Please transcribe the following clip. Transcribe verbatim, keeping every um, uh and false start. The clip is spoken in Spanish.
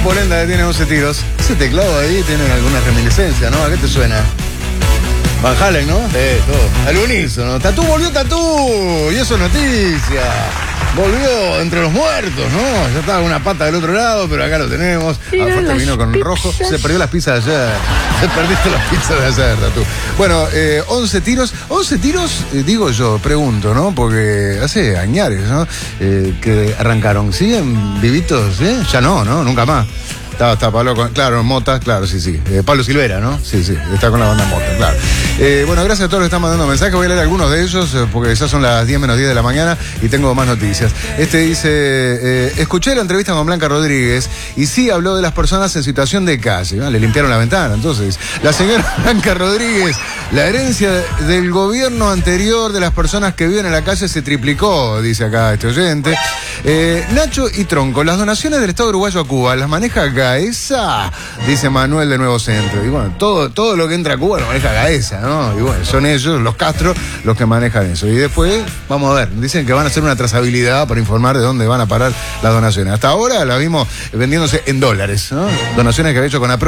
Polenta que tiene once tiros. Ese teclado ahí tiene alguna reminiscencia, ¿no? ¿A qué te suena? Van Halen, ¿no? Sí, todo. Al unísono. Tatú volvió Tatú. Y eso es noticia. Volvió entre los muertos, ¿no? Ya estaba una pata del otro lado, pero acá lo tenemos. Aparte vino con rojo. Se perdió las pizzas de ayer. Se perdiste las pizzas de ayer, Tatú. Bueno, eh, once tiros. once tiros, eh, digo yo, pregunto, ¿no? Porque hace añares, ¿no? Eh, que arrancaron. ¿Siguen vivitos? ¿Eh? Ya no, ¿no? Nunca más. Estaba, estaba Pablo con, claro, Mota, claro, sí, sí. Eh, Pablo Silvera, ¿no? Sí, sí, está con la banda Mota, claro. Eh, bueno, gracias a todos los que están mandando mensajes. Voy a leer algunos de ellos, eh, porque ya son las diez menos diez de la mañana y tengo más noticias. Este dice, eh, escuché la entrevista con Blanca Rodríguez y sí habló de las personas en situación de calle. ¿no? Le limpiaron la ventana, entonces. La señora Blanca Rodríguez, la herencia del gobierno anterior de las personas que viven en la calle se triplicó, dice acá este oyente. Eh, Nacho y Tronco, las donaciones del Estado uruguayo a Cuba, ¿las maneja Gaesa? Dice Manuel de Nuevo Centro. Y bueno, todo, todo lo que entra a Cuba lo maneja Gaesa, ¿no? Y bueno, son ellos, los Castro, los que manejan eso. Y después, vamos a ver, dicen que van a hacer una trazabilidad para informar de dónde van a parar las donaciones. Hasta ahora la vimos vendiéndose en dólares, ¿no? Donaciones que había hecho con Apro